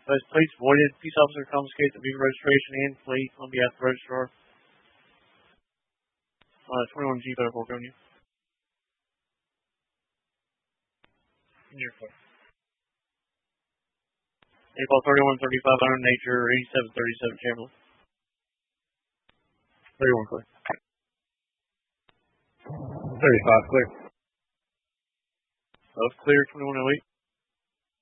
Plates voided. Peace officer confiscates the vehicle registration and plate on behalf of the registrar. 21G, better work on you. April 31, 3500, Nature, 8737, Chamberlain. 31 clear. 35 clear. Both clear, 2108.